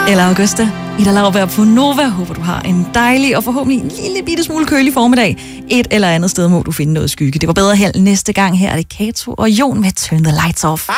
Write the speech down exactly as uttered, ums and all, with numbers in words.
Eller Augusta. Ida Lauberg på Nova. Håber, du har en dejlig og forhåbentlig en lille bitte smule kølig formiddag. Et eller andet sted må du finde noget skygge. Det var bedre held næste gang. Her er det Kato og Jon med Turn the Lights Off.